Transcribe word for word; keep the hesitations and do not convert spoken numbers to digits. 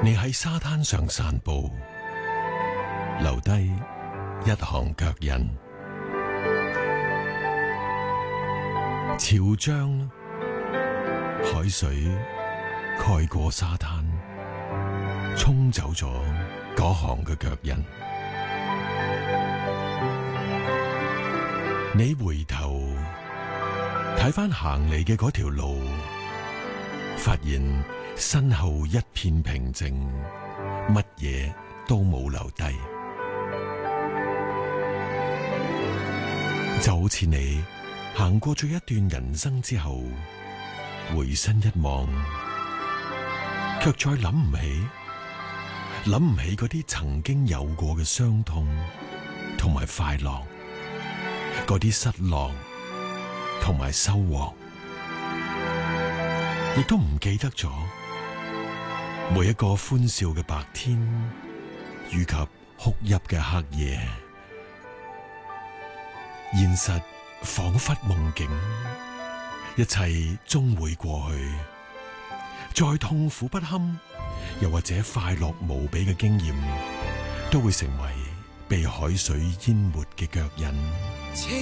你喺沙灘上散步，留低一行腳印。潮漲，海水蓋過沙灘，沖走咗嗰行嘅腳印。你回頭睇返行嚟嘅嗰條路，發現身後一片平靜，乜嘢都冇留低。就好似你行過咗一段人生之後，回身一望，卻再諗唔起，諗唔起嗰啲曾經有過嘅傷痛同埋快樂，嗰啲失落同埋收穫，亦都唔記得咗每一個歡笑嘅白天，以及哭泣嘅黑夜。現實仿佛夢境，一切終會過去。再痛苦不堪，又或者快樂無比嘅經驗，都會成為被海水淹沒嘅腳印。